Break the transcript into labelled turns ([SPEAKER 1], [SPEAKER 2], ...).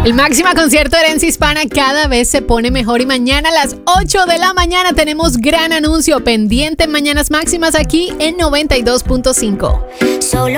[SPEAKER 1] El Máxima Concierto Herencia Hispana cada vez se pone mejor y mañana a las 8 de la mañana tenemos gran anuncio pendiente en Mañanas Máximas aquí en 92.5.
[SPEAKER 2] Solo